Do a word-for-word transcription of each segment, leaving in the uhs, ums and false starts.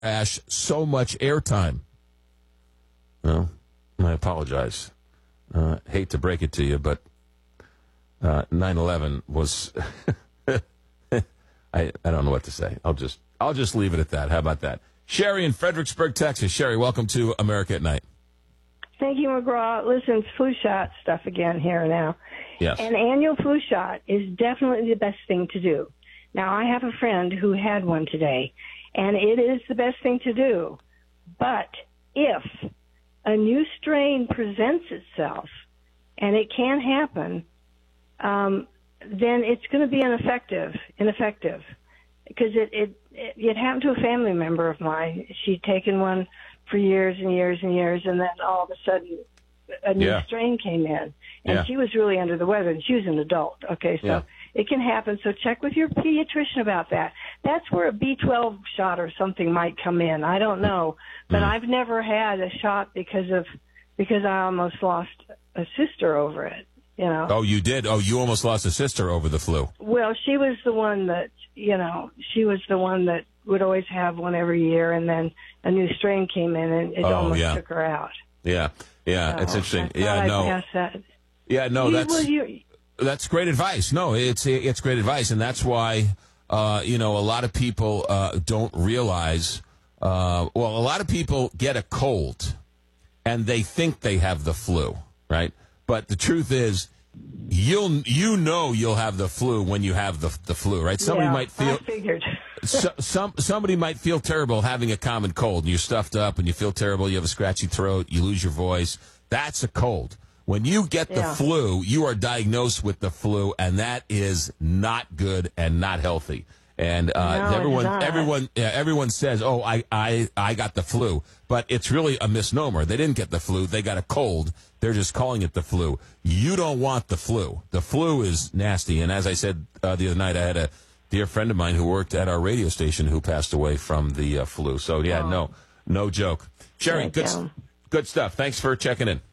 Ash so much airtime. Well, I apologize. Uh, hate to break it to you, but uh, nine eleven was. I, I don't know what to say. I'll just I'll just leave it at that. How about that? Sherry in Fredericksburg, Texas. Sherry, welcome to America at Night. Thank you, McGraw. Listen, it's flu shot stuff again here now. Yes. An annual flu shot is definitely the best thing to do. Now, I have a friend who had one today, and it is the best thing to do. But if a new strain presents itself, and it can happen, um, then it's going to be ineffective, ineffective. Because it, it, it, it happened to a family member of mine. She'd taken one for years and years and years, and then all of a sudden a new yeah. strain came in. And yeah. she was really under the weather, and she was an adult. Okay, so yeah. it can happen. So check with your pediatrician about that. That's where a B twelve shot or something might come in. I don't know. But mm. I've never had a shot because of because I almost lost a sister over it. You know. Oh, you did? Oh, you almost lost a sister over the flu. Well, she was the one that, you know, she was the one that would always have one every year, and then a new strain came in, and it oh, almost yeah. took her out. Yeah, yeah, so it's interesting. I yeah, I'd no. pass that. Yeah, no, you, that's well, you, that's great advice. No, it's it's great advice, and that's why uh, you know a lot of people uh, don't realize. Uh, well, a lot of people get a cold, and they think they have the flu, right? But the truth is, you'll you know you'll have the flu when you have the the flu, right? Somebody yeah, might feel. I figured. so, some somebody might feel terrible having a common cold, and you're stuffed up, and you feel terrible. You have a scratchy throat. You lose your voice. That's a cold. When you get the yeah. flu, you are diagnosed with the flu, and that is not good and not healthy. And uh, no, everyone, it's not. everyone, yeah, everyone says, "Oh, I, I, I got the flu," but it's really a misnomer. They didn't get the flu; they got a cold. They're just calling it the flu. You don't want the flu. The flu is nasty. And as I said uh, the other night, I had a dear friend of mine who worked at our radio station who passed away from the uh, flu. So yeah, oh. no, no joke. Sherry, Thank good, you. good stuff. Thanks for checking in.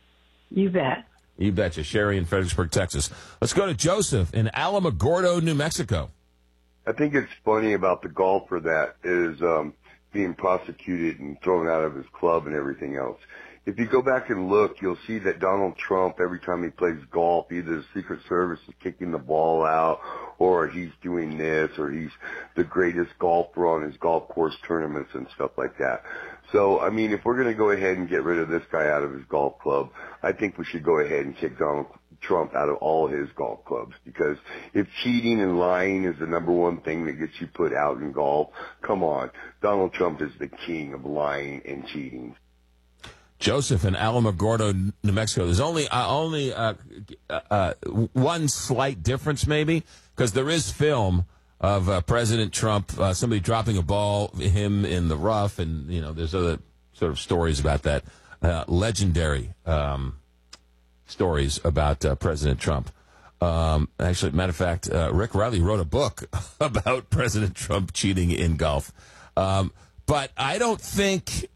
You bet. You betcha. Sherry in Fredericksburg, Texas. Let's go to Joseph in Alamogordo, New Mexico. I think it's funny about the golfer that is um, being prosecuted and thrown out of his club and everything else. If you go back and look, you'll see that Donald Trump, every time he plays golf, either the Secret Service is kicking the ball out, or he's doing this, or he's the greatest golfer on his golf course tournaments and stuff like that. So, I mean, if we're going to go ahead and get rid of this guy out of his golf club, I think we should go ahead and kick Donald Trump out of all his golf clubs, because if cheating and lying is the number one thing that gets you put out in golf, come on, Donald Trump is the king of lying and cheating. Joseph in Alamogordo, New Mexico. There's only uh, only uh, uh, one slight difference, maybe, because there is film of uh, President Trump, uh, somebody dropping a ball, him in the rough, and you know, there's other sort of stories about that. Uh, legendary um, stories about uh, President Trump. Um, actually, matter of fact, uh, Rick Riley wrote a book about President Trump cheating in golf. Um, but I don't think.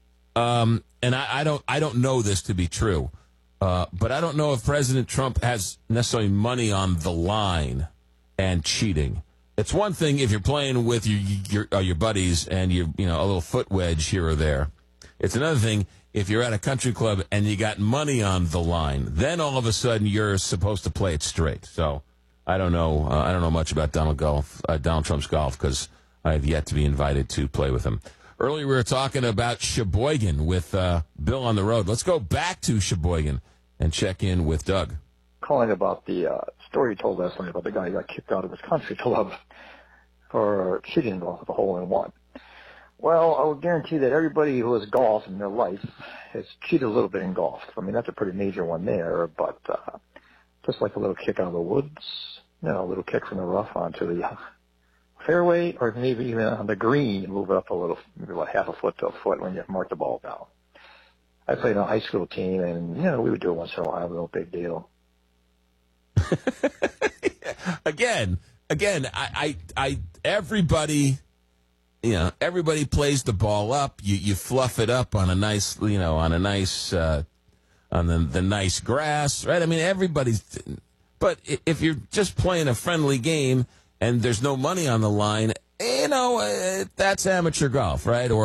Um, and I, I don't, I don't know this to be true, uh, but I don't know if President Trump has necessarily money on the line and cheating. It's one thing if you're playing with your your, uh, your buddies and you you know a little foot wedge here or there. It's another thing if you're at a country club and you got money on the line. Then all of a sudden you're supposed to play it straight. So I don't know. Uh, I don't know much about Donald golf, uh, Donald Trump's golf, because I have yet to be invited to play with him. Earlier we were talking about Sheboygan with uh, Bill on the road. Let's go back to Sheboygan and check in with Doug. Calling about the uh, story you told last night about the guy who got kicked out of his country club for cheating with a hole-in-one. Well, I will guarantee that everybody who has golf in their life has cheated a little bit in golf. I mean, that's a pretty major one there, but uh, just like a little kick out of the woods, you know, a little kick from the rough onto the uh, fairway, or maybe even on the green, you move it up a little, maybe about half a foot to a foot when you mark the ball down. I played on a high school team, and, you know, we would do it once in a while, no big deal. again, again, I, I, I, everybody, you know, everybody plays the ball up. You, you fluff it up on a nice, you know, on a nice, uh, on the, the nice grass, right? I mean, everybody's, but if you're just playing a friendly game and there's no money on the line, you know, uh, that's amateur golf, right? Or